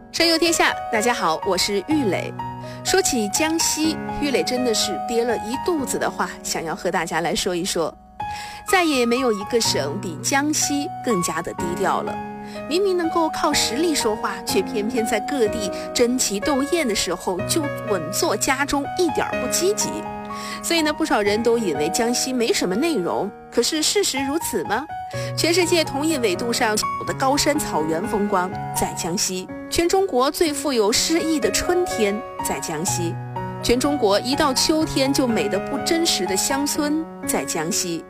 神游天下，大家好，我是玉磊。说起江西，玉磊真的是憋了一肚子的话，想要和大家来说一说。再也没有一个省比江西更加的低调了。明明能够靠实力说话，却偏偏在各地争奇斗艳的时候就稳坐家中，一点不积极。所以呢，不少人都以为江西没什么内容，可是事实如此吗？全世界同一纬度上的高山草原风光在江西，全中国最富有诗意的春天在江西，全中国一到秋天就美得不真实的乡村在江西，